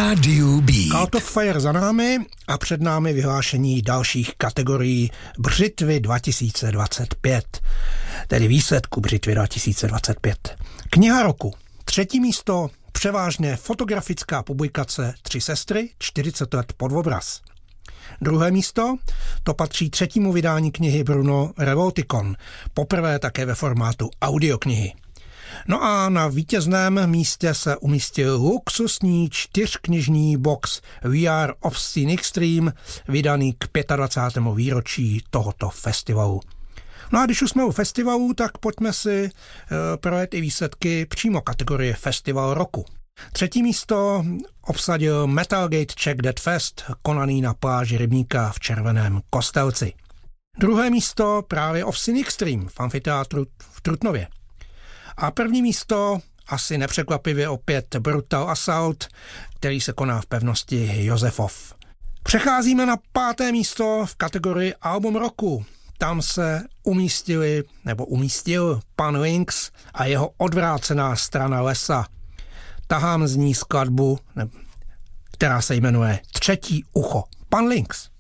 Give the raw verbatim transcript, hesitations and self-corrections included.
Rádiu Beat. Cult of Fire za námi a před námi vyhlášení dalších kategorií Břitvy dva tisíce dvacet pět, tedy výsledku Břitvy dva tisíce dvacet pět. Kniha roku. Třetí místo, převážně fotografická publikace Tři sestry, čtyřicet let pod obraz. Druhé místo, to patří třetímu vydání knihy Bruno Revolticon, poprvé také ve formátu audioknihy. No a na vítězném místě se umístil luxusní čtyřknižní box We Are Obscene Extreme, vydaný k dvacátému pátému výročí tohoto festivalu. No a když už jsme u festivalu, tak pojďme si e, projet i výsledky přímo kategorie Festival roku. Třetí místo obsadil Metalgate Czech Dead Fest, konaný na pláži Rybníka v Červeném Kostelci. Druhé místo právě Obscene Extreme v amfiteátru v Trutnově. A první místo, asi nepřekvapivě opět Brutal Assault, který se koná v pevnosti Josefov. Přecházíme na páté místo v kategorii Album roku. Tam se umístili, nebo umístil pan Lynx a jeho Odvrácená strana lesa. Tahám z ní skladbu, která se jmenuje Třetí ucho. Pan Lynx.